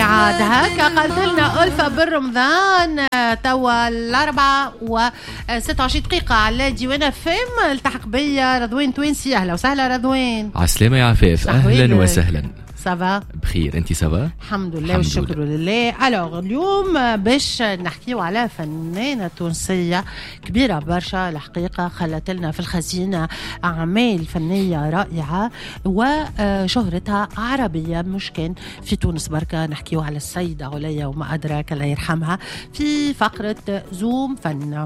عاد هكا قالت لنا ألفة بالرمضان توا 4:26 دقيقة على ديوان فيم. التحق بيا رضوان توينسي. أهلا وسهلا رضوان. عسلامة يا عفاف. أهلا وسهلا. سافا بخير انتي سافا؟ الحمد لله والشكر لله. الوغ اليوم باش نحكيو على فنانة تونسية كبيرة برشا الحقيقة، خلت لنا في الخزينة أعمال فنية رائعة وشهرتها عربية مش كان في تونس بركة. نحكيو على السيدة عليا وما أدراك الله يرحمها في فقرة زوم فن.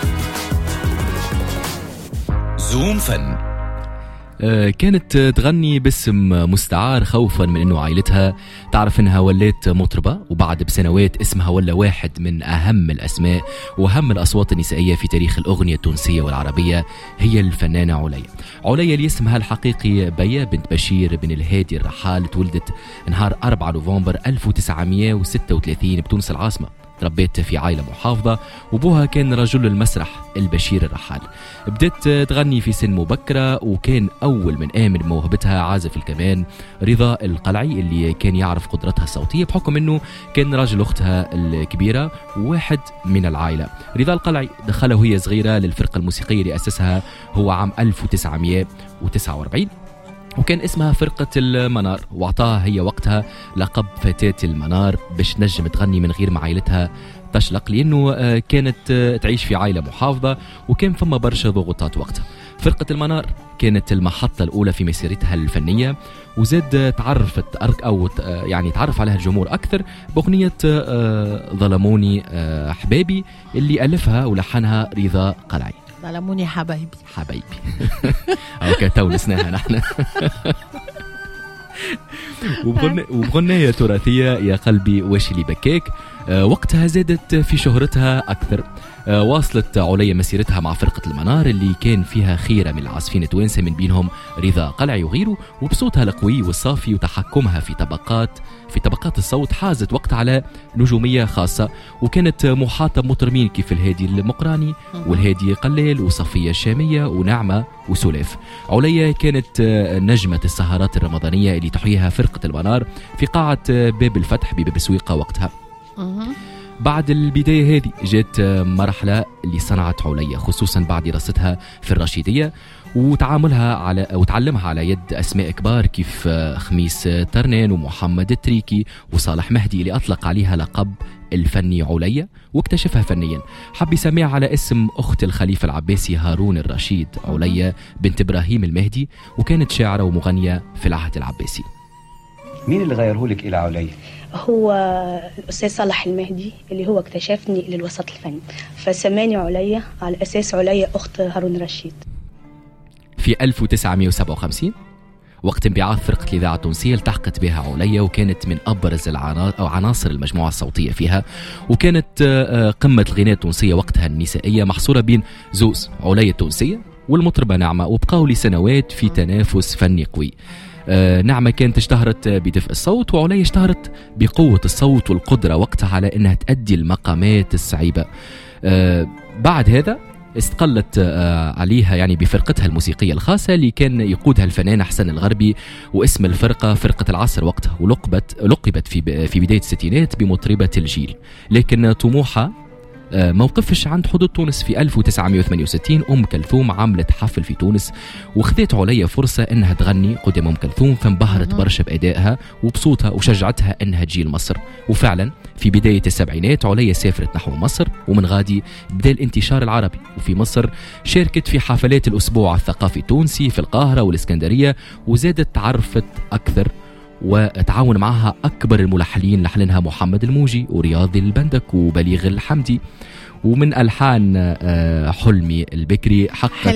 زوم فن. كانت تغني باسم مستعار خوفا من انه عائلتها تعرف انها ولات مطربة، وبعد بسنوات اسمها ولا واحد من اهم الاسماء واهم الاصوات النسائية في تاريخ الاغنية التونسية والعربية، هي الفنانة عليا اللي اسمها الحقيقي بيا بنت بشير بن الهادي الرحال. تولدت نهار 4 نوفمبر 1936 بتونس العاصمة. تربيت في عائلة محافظة وابوها كان رجل المسرح البشير الرحال. بدأت تغني في سن مبكرة، وكان أول من آمن موهبتها عازف الكمان رضا القلعي اللي كان يعرف قدرتها الصوتية بحكم أنه كان راجل أختها الكبيرة وواحد من العائلة. رضا القلعي دخلها وهي صغيرة للفرقة الموسيقية اللي أسسها هو عام 1949 وكان اسمها فرقة المنار، وعطاها هي وقتها لقب فتاة المنار باش نجم تغني من غير ما عائلتها تشلق، لأنه كانت تعيش في عائلة محافظة وكان فما برشا ضغوطات وقتها. فرقة المنار كانت المحطة الأولى في مسيرتها الفنية، وزاد تعرف عليها الجمهور أكثر بأغنية ظلموني حبابي اللي ألفها ولحنها رضا قلعي. ظلموني حبايبي أو كتونسناها نحن. وبغنية تراثية يا قلبي وش اللي بكاك. وقتها زادت في شهرتها أكثر. واصلت عليا مسيرتها مع فرقة المنار اللي كان فيها خيرة من العازفين التوانسة من بينهم رضا قلعي وغيره، وبصوتها القوي والصافي وتحكمها في طبقات الصوت حازت وقت على نجومية خاصة، وكانت محاطة بمطربين كيف الهادي المقراني والهادي قلال وصفية الشامية ونعمة وسلاف. عليا كانت نجمة السهرات الرمضانية اللي تحييها فرقة المنار في قاعة باب الفتح بباب سويقة وقتها. بعد البداية هذه جات مرحلة اللي صنعت عليا خصوصا بعد دراستها في الرشيدية وتعلمها على يد أسماء كبار كيف خميس ترنان ومحمد التريكي وصالح مهدي اللي أطلق عليها لقب الفني عليا، واكتشفها فنيا. حب يسميها على اسم أخت الخليفة العباسي هارون الرشيد عليا بنت إبراهيم المهدي، وكانت شاعرة ومغنية في العهد العباسي. مين اللي غيره لك إلى عليا؟ هو الأستاذ صالح المهدي اللي هو اكتشفني للوسط الفني، فسماني عليا على أساس عليا أخت هارون الرشيد. في 1957 وقت انبعاث فرقة الإذاعة التونسية التحقت بها عليا، وكانت من أبرز عناصر المجموعة الصوتية فيها، وكانت قمة الغناء التونسية وقتها النسائية محصورة بين زوز عليا التونسية والمطربة نعمة، وبقاوا لسنوات في تنافس فني قوي. نعمة كانت اشتهرت بدفء الصوت، وعليا اشتهرت بقوة الصوت والقدرة وقتها على أنها تأدي المقامات الصعيبة. بعد هذا استقلت عليها يعني بفرقتها الموسيقية الخاصة اللي كان يقودها الفنان حسن الغربي، واسم الفرقة فرقة العصر وقتها، ولقبت في بداية الستينات بمطربة الجيل. لكن طموحها موقفش عند حدود تونس. في 1968 أم كلثوم عملت حفل في تونس وخذت عليا فرصة أنها تغني قدام أم كلثوم، فانبهرت برشا بأدائها وبصوتها وشجعتها أنها تجي لمصر. وفعلا في بداية السبعينات عليا سافرت نحو مصر، ومن غادي بدأ الانتشار العربي. وفي مصر شاركت في حفلات الأسبوع الثقافي التونسي في القاهرة والإسكندرية، وزادت تعرفت أكثر وتعاون معها أكبر الملحنين لحنها محمد الموجي ورياضي البندك وبليغ الحمدي. ومن ألحان حلمي البكري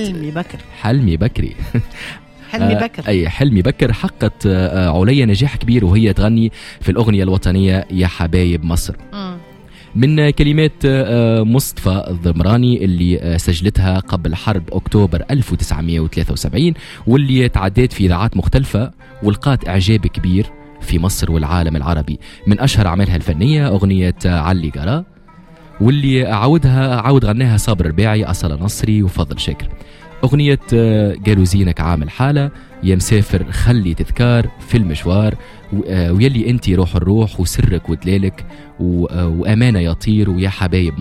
حلمي بكر حقت عليا نجاح كبير وهي تغني في الأغنية الوطنية يا حبايب مصر من كلمات مصطفى الضمراني اللي سجلتها قبل حرب أكتوبر 1973 واللي تعديت في إذاعات مختلفة ولقات إعجاب كبير في مصر والعالم العربي. من أشهر أعمالها الفنية أغنية علي قرا، واللي عاود غناها صابر الباعي، أصل نصري وفضل شاكر. أغنية قالوا زينك عامل حالة، يا مسافر خلي تذكار في المشوار، ويلي أنتي روح الروح وسرك ودلالك، وأمانة يطير، ويا حبايب